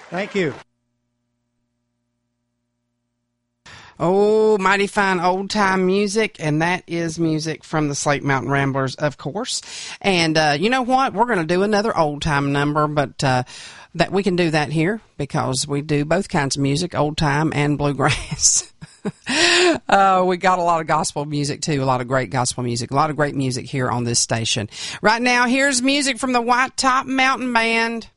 Thank you. Oh, mighty fine old-time music, and that is music from the Slate Mountain Ramblers, of course. And you know what? We're going to do another old-time number, but that we can do that here because we do both kinds of music, old-time and bluegrass. We got a lot of gospel music, too, a lot of great gospel music, a lot of great music here on this station. Right now, here's music from the White Top Mountain Band.